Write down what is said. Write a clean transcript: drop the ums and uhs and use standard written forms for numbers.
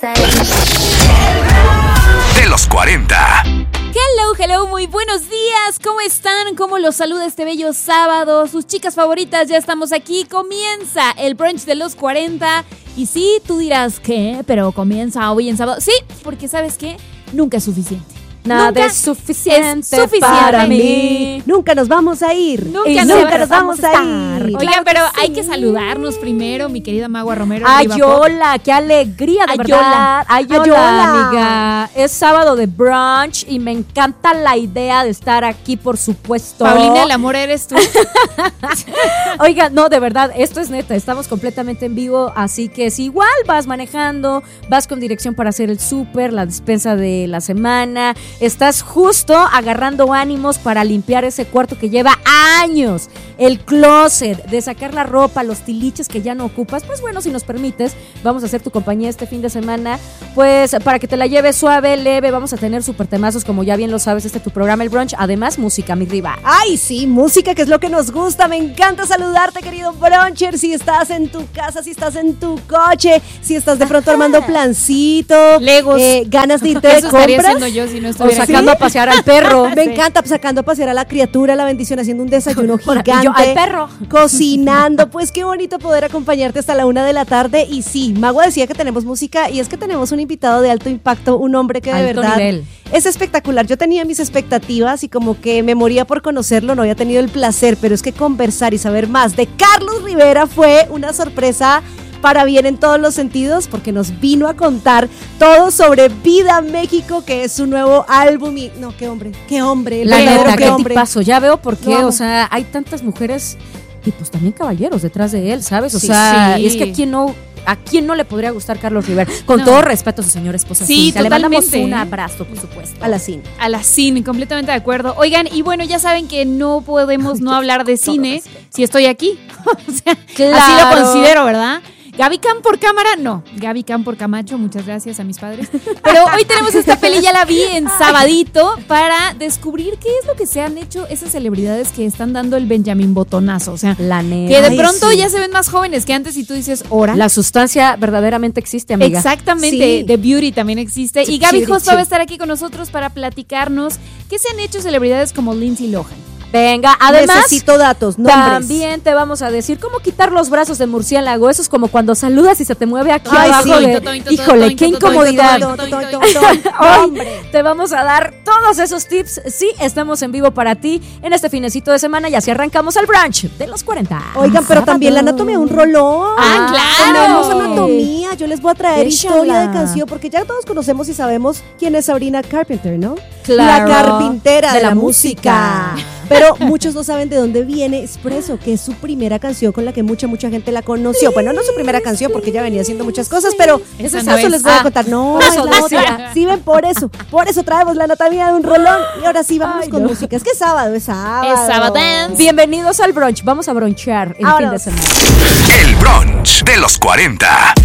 De los 40. Hello, muy buenos días. ¿Cómo están? ¿Cómo los saluda este bello sábado? Sus chicas favoritas, ya estamos aquí. Comienza el brunch de los 40. Y sí, tú dirás, ¿qué? Pero comienza hoy en sábado. Sí, porque ¿sabes qué? Nunca es suficiente. Nunca es suficiente para mí. Nunca nos vamos a ir. Nunca nos vamos a ir. Oigan, pero hay que saludarnos primero, mi querida Magua Romero. Ayola, qué alegría, de verdad. Ayola, amiga. Es sábado de brunch y me encanta la idea de estar aquí, por supuesto. Paulina, el amor eres tú. Oiga, no, de verdad, esto es neta. Estamos completamente en vivo, así que si igual vas manejando, vas con dirección para hacer el súper, la despensa de la semana, estás justo agarrando ánimos para limpiar ese cuarto que lleva años, el closet, de sacar la ropa, los tiliches que ya no ocupas, pues bueno, si nos permites, vamos a hacer tu compañía este fin de semana, pues para que te la lleves suave, leve, vamos a tener súper temazos, como ya bien lo sabes, tu programa, el brunch, además música, mi riva. Ay, sí, música, que es lo que nos gusta, me encanta saludarte, querido bruncher, si estás en tu casa, si estás en tu coche, si estás de pronto armando plancito, Legos, ganas de irte de compras. Estaría haciendo yo si no estuviera o sacando a pasear al perro. Me encanta, sacando a pasear a la criatura, la bendición, haciendo un desayuno gigante. Y yo al perro. Cocinando, pues qué bonito poder acompañarte hasta la 1 de la tarde. Y sí, Magua decía que tenemos música y es que tenemos un invitado de alto impacto, un hombre que de alto verdad nivel. Es espectacular. Yo tenía mis expectativas y como que me moría por conocerlo, no había tenido el placer, pero es que conversar y saber más de Carlos Rivera fue una sorpresa para bien en todos los sentidos, porque nos vino a contar todo sobre Vida México, que es su nuevo álbum. Y no, qué hombre, la neta, qué hombre. Tipazo, ya veo por qué, No. o sea, hay tantas mujeres y pues también caballeros detrás de él, ¿sabes? O Sí, sea, sí. es que ¿a quién no le podría gustar Carlos Rivera? Con todo respeto a su señora esposa. Sí, Cintia. Le mandamos totalmente. un abrazo, por supuesto. A la cine. A la cine, completamente de acuerdo. Oigan, y bueno, ya saben que no podemos no hablar de cine si estoy aquí. O sea, Claro. así lo considero, ¿verdad? Gaby Cam por cámara, no. Gaby Cam por Camacho, muchas gracias a mis padres. Pero hoy tenemos esta peli, ya la vi en sabadito, para descubrir qué es lo que se han hecho esas celebridades que están dando el Benjamín Botonazo. O sea, La neta. que de Ay, pronto sí. ya se ven más jóvenes que antes y tú dices, ¿hora? La sustancia verdaderamente existe, amiga. Exactamente, Sí. The Beauty también existe. Sí, Y Gaby sí, Hospa sí. va a estar aquí con nosotros para platicarnos qué se han hecho celebridades como Lindsay Lohan. Venga, además Necesito datos, nombres. también te vamos a decir cómo quitar los brazos de murciélago. Eso es como cuando saludas y se te mueve aquí Ay, abajo. sí. Híjole, qué incomodidad. Hombre. Hoy te vamos a dar todos esos tips. Sí, estamos en vivo para ti en este finecito de semana y así arrancamos el brunch de los 40. Oigan, pero también la anatomía, un rolón. Ah, claro. Tenemos anatomía. Yo les voy a traer Échala. historia de canción, porque ya todos conocemos y sabemos quién es Sabrina Carpenter, ¿no? Claro. La carpintera de la música. Pero muchos no saben de dónde viene Espresso, que es su primera canción con la que mucha gente la conoció. Bueno, no su primera canción, porque ella venía haciendo muchas cosas, pero Esa eso no es. les voy a contar. No, por eso es la decía. otra. Sí, ven, por eso traemos la anatomía de un rolón. Y ahora sí, vamos con música. Es que es sábado. Es sábado dance. Bienvenidos al brunch. Vamos a bronchear el Ahora fin de semana. El brunch de los 40.